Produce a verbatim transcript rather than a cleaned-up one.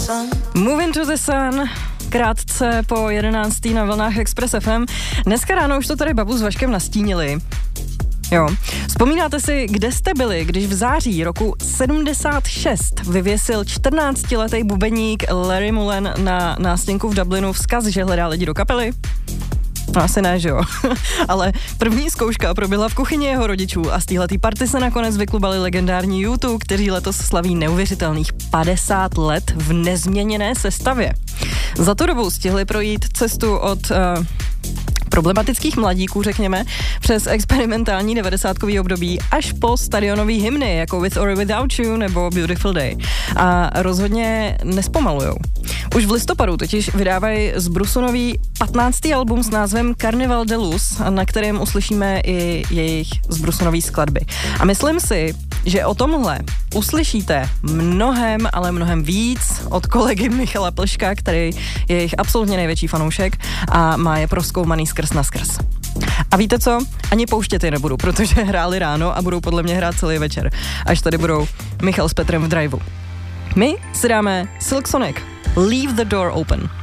Move into the sun. Krátce po jedenácté na vlnách Express F M. Dneska ráno už to tady Babu s Vaškem nastínili. Jo. Vzpomínáte si, kde jste byli, když v září roku sedmdesát šest vyvěsil čtrnáctiletý bubeník Larry Mullen na nástěnku v Dublinu vzkaz, že hledá lidi do kapely? No asi ne, že jo. Ale první zkouška proběhla v kuchyni jeho rodičů a z téhletý party se nakonec vyklubali legendární U dva, kteří letos slaví neuvěřitelných padesát let v nezměněné sestavě. Za tu dobu stihli projít cestu od... Uh, problematických mladíků, řekněme, přes experimentální devadesátkový období až po stadionový hymny, jako With or Without You nebo Beautiful Day. A rozhodně nespomalujou. Už v listopadu totiž vydávají z Brusu nový patnáctý album s názvem Carnival de Luz, na kterém uslyšíme i jejich z Brusu nový skladby. A myslím si, že o tomhle uslyšíte mnohem, ale mnohem víc od kolegy Michala Plška, který je jejich absolutně největší fanoušek a má je prozkoumaný skrz na skrz. A víte co? Ani pouštět je nebudu, protože hráli ráno a budou podle mě hrát celý večer, až tady budou Michal s Petrem v driveu. My si dáme Silk Sonic, Leave the Door Open.